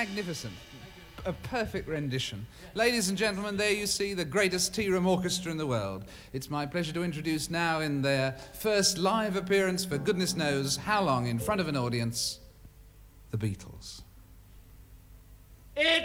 magnificent. A perfect rendition. Ladies and gentlemen, there you see the greatest tea room orchestra in the world. It's my pleasure to introduce now in their first live appearance for goodness knows how long in front of an audience, the Beatles. It